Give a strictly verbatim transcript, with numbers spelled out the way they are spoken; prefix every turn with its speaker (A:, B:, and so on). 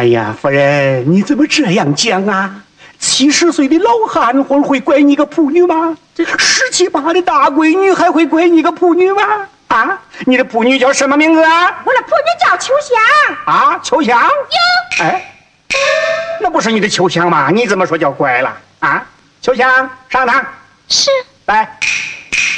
A: 呀，夫人，你怎么这样讲啊？七十岁的老汉会会怪你个仆女吗？这十七八的大闺女还会怪你个仆女吗？啊，你的仆女叫什么名字啊？
B: 我的仆女叫秋香。
A: 啊，秋香？
B: 哟，
A: 哎，那不是你的秋香吗？你怎么说叫怪了？啊，秋香，上堂。
B: 是。
A: 来。